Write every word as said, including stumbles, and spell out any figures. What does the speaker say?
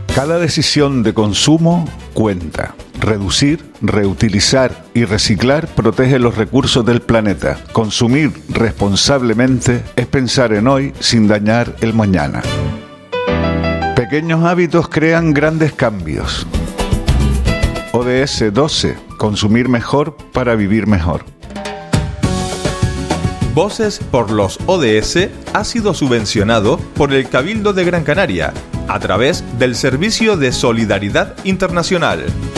Cada decisión de consumo cuenta. Reducir, reutilizar y reciclar protege los recursos del planeta. Consumir responsablemente es pensar en hoy sin dañar el mañana. Pequeños hábitos crean grandes cambios. O D S doce. Consumir mejor para vivir mejor. Voces por los O D S ha sido subvencionado por el Cabildo de Gran Canaria a través del Servicio de Solidaridad Internacional.